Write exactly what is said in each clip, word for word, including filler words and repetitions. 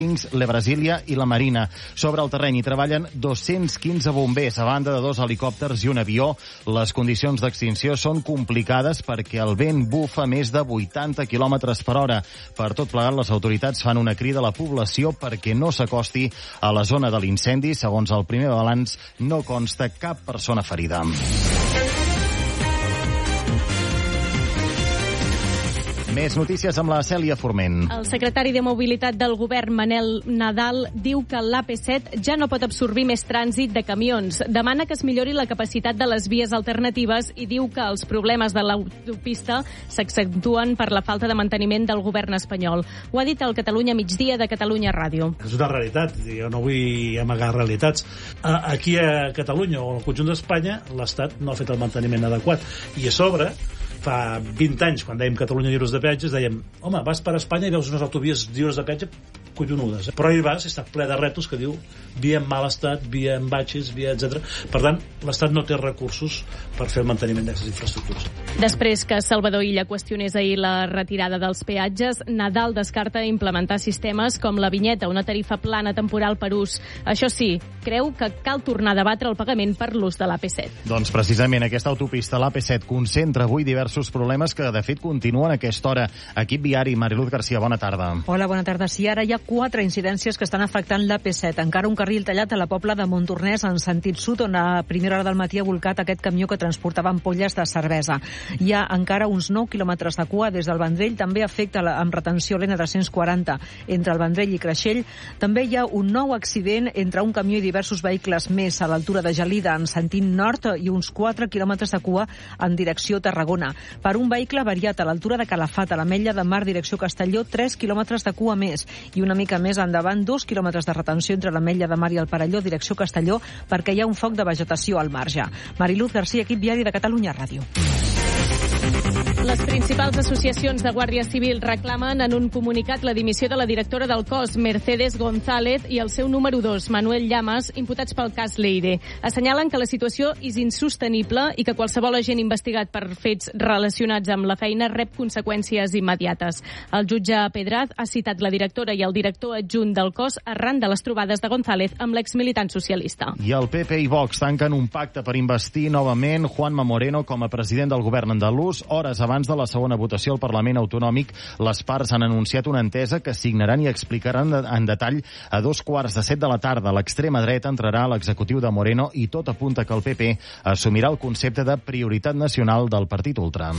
la Brasília i la Marina. Sobre el terreny hi treballen dos-cents quinze bombers, a banda de dos helicòpters i un avió. Les condicions d'extinció són complicades perquè el vent bufa més de vuitanta quilòmetres per hora. Per tot plegat, les autoritats fan una crida a la població perquè no s'acosti a la zona de l'incendi. Segons el primer balanç, no consta cap persona ferida. Més notícies amb la Cèlia Forment. El secretari de Mobilitat del govern, Manel Nadal, diu que l'A P set ja no pot absorbir més trànsit de camions. Demana que es millori la capacitat de les vies alternatives i diu que els problemes de l'autopista s'accentuen per la falta de manteniment del govern espanyol. Ho ha dit al Catalunya Migdia de Catalunya Ràdio. És una realitat, jo no vull amagar realitats. Aquí a Catalunya o al conjunt d'Espanya l'Estat no ha fet el manteniment adequat. I a sobre, fa vint anys, quan dèiem Catalunya lliures de peatges, dèiem, home, vas per Espanya i veus unes autovies lliures de peatge collonudes. Però hi vas, està ple de rètols que diu via en mal estat, via en batxes, via etcètera. Per tant, l'Estat no té recursos per fer el manteniment d'aquestes infraestructures. Després que Salvador Illa qüestionés ahir la retirada dels peatges, Nadal descarta implementar sistemes com la vinyeta, una tarifa plana temporal per ús. Això sí, creu que cal tornar a debatre el pagament per l'ús de l'A P set. Doncs precisament aquesta autopista, l'A P set, concentra avui diversos problemes que, de fet, continuen a aquesta hora. Equip viari, Mariluz Garcia, bona tarda. Hola, bona tarda. Sí, ara hi ha quatre incidències que estan afectant l'A P set. Encara un carril tallat a la Pobla de Montornès en sentit sud, on a primera hora del matí ha volcat aquest camió que transportava ampolles de cervesa. Hi ha encara uns nou quilòmetres de cua des del Vendrell. També afecta la, amb retenció l'N tres-cents quaranta entre el Vendrell i Creixell. També hi ha un nou accident entre un camió i diversos vehicles més a l'altura de Gelida en sentit nord i uns quatre quilòmetres de cua en direcció Tarragona. Per un vehicle variat a l'altura de Calafat, a l'Ametlla de Mar, direcció Castelló, tres quilòmetres de cua més. I una mica més endavant, dos quilòmetres de retenció entre l'Ametlla de Mar i el Perelló, direcció Castelló, perquè hi ha un foc de vegetació al marge. Mariluz Garcia, equip viari de Catalunya Ràdio. Les principals associacions de Guàrdia Civil reclamen en un comunicat la dimissió de la directora del cos, Mercedes González, i el seu número dos, Manuel Llamas, imputats pel cas Leire. Assenyalen que la situació és insostenible i que qualsevol agent investigat per fets relacionats amb la feina rep conseqüències immediates. El jutge Pedraz ha citat la directora i el director adjunt del cos arran de les trobades de González amb l'exmilitant socialista. I el P P i Vox tanquen un pacte per investir novament Juanma Moreno com a president del govern andalús. Hores abans de la segona votació al Parlament Autonòmic, les parts han anunciat una entesa que signaran i explicaran en detall a dos quarts de set de la tarda. L'extrema dreta entrarà a l'executiu de Moreno i tot apunta que el P P assumirà el concepte de prioritat nacional del partit ultra.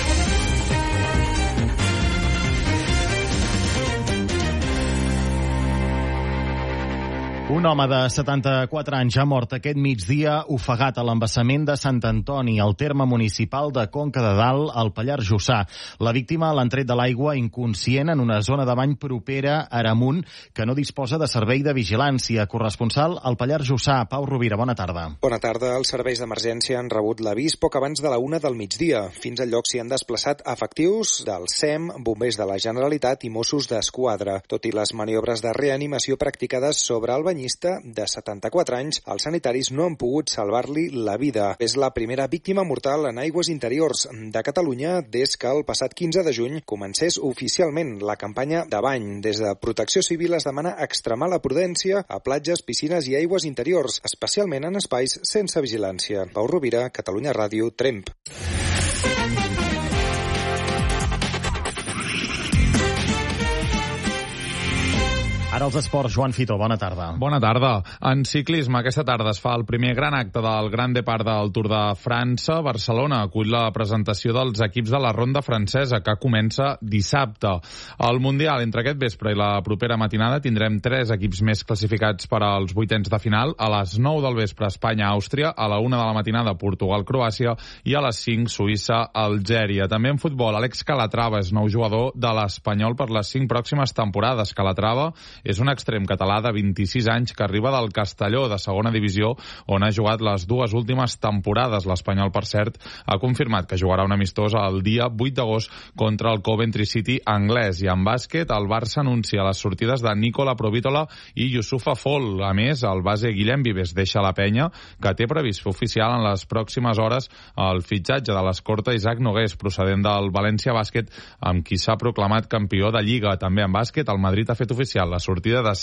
Un home de setanta-quatre anys ha mort aquest migdia ofegat a l'embassament de Sant Antoni, al terme municipal de Conca de Dalt, al Pallars Jussà. La víctima l'han tret de l'aigua inconscient en una zona de bany propera a Aramunt, que no disposa de servei de vigilància. Corresponsal al Pallars Jussà, Pau Rovira, bona tarda. Bona tarda. Els serveis d'emergència han rebut l'avís poc abans de la una del migdia. Fins al lloc s'hi han desplaçat efectius del S E M, bombers de la Generalitat i Mossos d'Esquadra. Tot i les maniobres de reanimació practicades sobre el banyista de setanta-quatre anys, els sanitaris no han pogut salvar-li la vida. És la primera víctima mortal en aigües interiors de Catalunya des que el passat quinze de juny comencés oficialment la campanya de bany. Des de Protecció Civil es demana extremar la prudència a platges, piscines i aigües interiors, especialment en espais sense vigilància. Pau Rovira, Catalunya Ràdio, Tremp. Ara els esports, Joan Fito, bona tarda. Bona tarda. En ciclisme, aquesta tarda es fa el primer gran acte del Gran Depart del Tour de França. Barcelona acull la presentació dels equips de la ronda francesa, que comença dissabte. Al Mundial, entre aquest vespre i la propera matinada, tindrem tres equips més classificats per als vuitens de final. A les nou del vespre, Espanya-Àustria. A la una de la matinada, Portugal-Croàcia. I a les cinc, Suïssa-Algèria. També en futbol, Àlex Calatrava és nou jugador de l'Espanyol per les cinc pròximes temporades. Calatrava és un extrem català de vint-i-sis anys que arriba del Castelló, de segona divisió, on ha jugat les dues últimes temporades. L'Espanyol, per cert, ha confirmat que jugarà un amistós el dia vuit d'agost contra el Coventry City anglès. I en bàsquet, el Barça anuncia les sortides de Nicola Provítola i Youssoufa Fall. A més, el base Guillem Vives deixa la penya, que té previst fer oficial en les pròximes hores el fitxatge de l'escorta Isaac Nogués, procedent del València Bàsquet, amb qui s'ha proclamat campió de Lliga. També en bàsquet, el Madrid ha fet oficial la sortida sortida de